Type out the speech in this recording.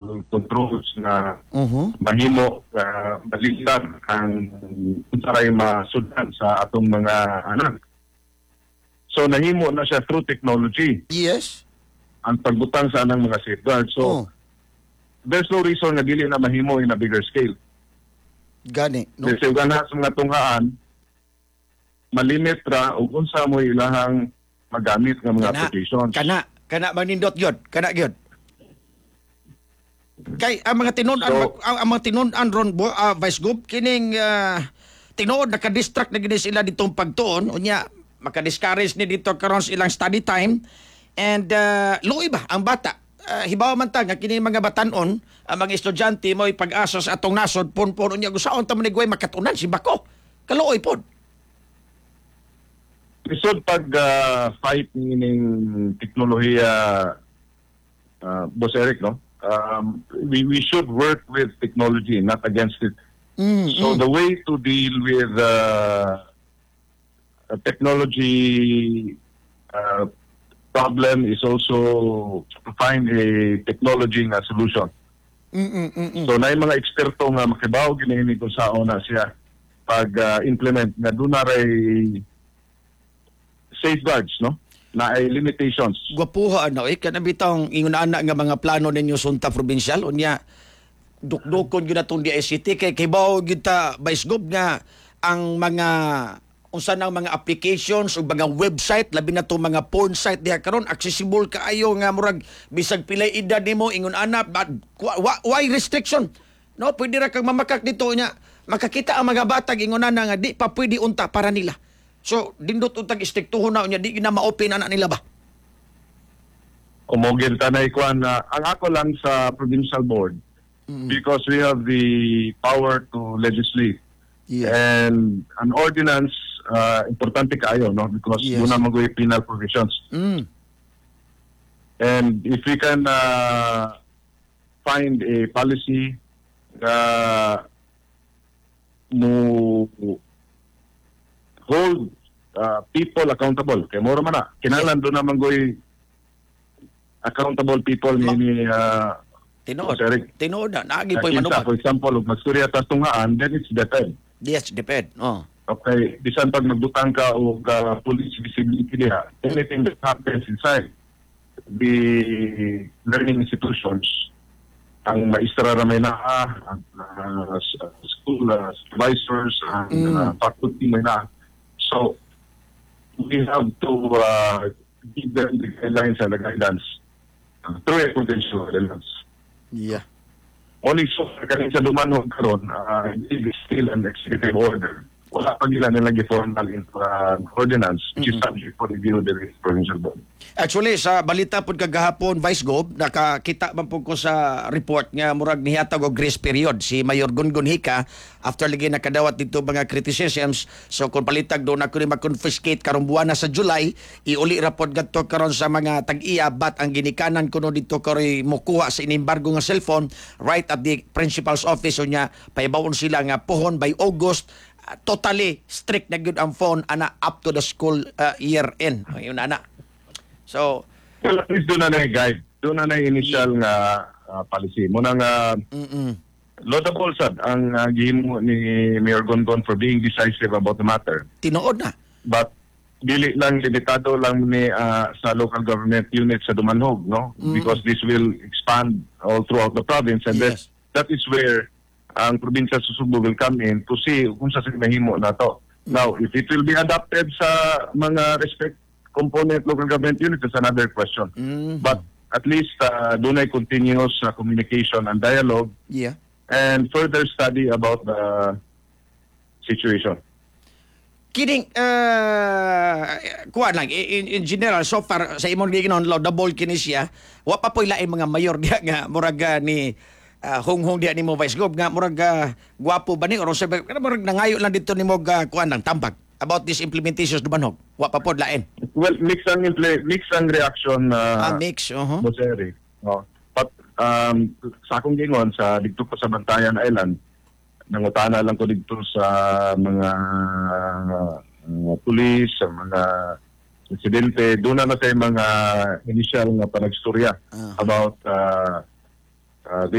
controls na mahimo baliktad ang unsaray masundan sa atong mga anak. So nahimo na siya through technology Yes. ang pagbutang sa anang mga safeguards. So there's no reason na dili na mahimo in a bigger scale. Gani. No? Kasi gana sa mga tunghaan, malimit ra ug unsa mo ilahang magamit ng mga applications. Kana manindot gyud, kana gyud. Kay ang mga tinud-an ang mga tinud-an ron Vice Gov kining tinuod naka-distract na gid sila ditong pagtuon unya maka-discourage ni dito karon sa ilang study time and luoy ba ang bata hibaw man ta nga kini mga batan-on ang mga estudyante mo pag-asa sa atong nasod pon-pon unya gusaon ta man nigway makatunan si bako kaluoy pod. Isod pag fight ning teknolohiya, Boss Eric, no? We should work with technology, not against it. So the way to deal with a technology problem is also to find a technology nga solution. So na yung mga eksperto nga makibaw ginini kung saan na siya pag-implement nga doon na safeguards, no? Na ay limitations. Gwapuha na kana bitong ingon ana nga mga plano ninyo sunta provincial unya dukdukon gyud atong DICT kay kibaw gyud ta Vice Gov nga ang mga unsa nang mga applications ug mga website labi na tong mga porn site diha karon accessible kaayo nga murag bisag pilay edad nimo ingon ana why restriction, no? Pwede ra kang mamakak dito nya makakita ang mga bata ingon ana nga di pa pwede unta para nila. So, dindot untag istiktuhon na, di na ma-open anak nila ba? Umugin ta na ikuan na, ang ako lang sa provincial board, because we have the power to legislate. Yeah. And an ordinance, importante kayo, no? Because Yes. doon na mag penal provisions. And if we can find a policy mo hold people accountable. Kaya moro man na. Kinalan doon naman go'y accountable people ni Tinood na. Naagi po yung for example, kung magstorya sa tunghaan, then it's depend. Yes, depend. Okay. Bisan pag magbutang ka o police visibility niya, anything that happens inside the learning institutions, ang maestra na may ang school supervisors, ang faculty may na. So, we have to give them the guidelines and the guidance through a potential guidelines. Yeah. Only so, kanin sa dumanong karon, it is still an executive order. Wala pa nila nilang formal ordinance, which is subject for review of the provincial board. Actually, sa balita po kagahapon, Vice Gov, nakakita man po ko sa report nga murag nihatag og grace period si Mayor Gungun Hika after lagi nakadawat dito mga criticisms. So kung palitag doon ako ni mag-confiscate karong buwan na sa July, iuli rapod gadto karon sa mga tag-iya bat ang ginikanan kuno dito karoy mokuha sa inimbargo nga cellphone right at the principal's office unya paibawon sila nga pohon by August. Totally strict na gyud ang phone ana up to the school year end. Yun ana. So, well, at least doon na guide. Doon na initial nga policy. Muna nga laudable sad ang gihimo ni Mayor Gongon for being decisive about the matter. tinuod na. But dili lang limitado lang ni sa local government units sa Dumanhog, no? Because this will expand all throughout the province and Yes. that is where ang probinsya sa Subo will come in to see kung sa mahimo na to. Now, if it will be adapted sa mga respect component local government unit is another question. But at least doon ay continuous communication and dialogue and further study about the situation. Kining kuan lang in general so far sa imong giginon laudable kini siya wa pa poy lain mga mayor diha nga murag ni hong diha nimo Vice Gov nga murag gwapo ba ni or sa murag nangayo lang dito nimo kuan lang tambag about this implementations dumanhog wa pa pod lain. Well, mix ang reaction mix Boss Eric. But sa akong gingon sa dito pa sa Bantayan Island nangutana lang ko dito sa mga pulis, sa mga presidente, doon na sa mga initial na panagstorya about